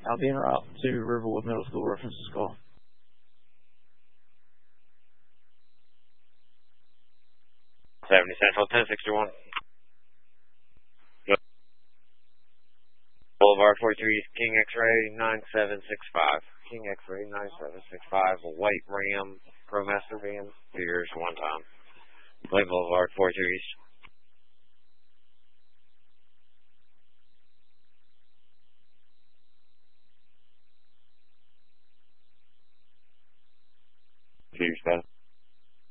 I'll be en route to Riverwood Middle School, references call. Central 1061. Boulevard 43, King X-Ray 9765. King X-Ray 9765, a white Ram ProMaster van, figures one time. Lake Boulevard 43. Figures,